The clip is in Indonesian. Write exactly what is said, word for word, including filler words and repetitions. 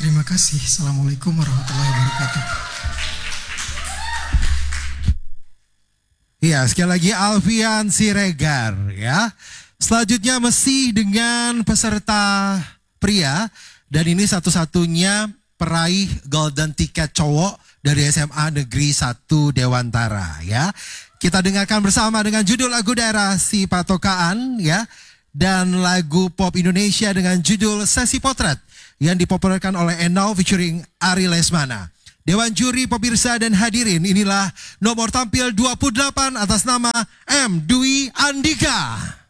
Terima kasih. Assalamualaikum warahmatullahi wabarakatuh. Iya, sekali lagi Alfian Siregar ya. Selanjutnya masih dengan peserta pria dan ini satu-satunya peraih golden ticket cowok dari S M A Negeri satu Dewantara ya. Kita dengarkan bersama dengan judul lagu daerah Si Patokaan ya dan lagu pop Indonesia dengan judul Sesi Potret yang dipopulerkan oleh Enau featuring Ari Lesmana. Dewan juri, pemirsa dan hadirin, inilah nomor tampil dua puluh delapan atas nama M. Dwi Andika.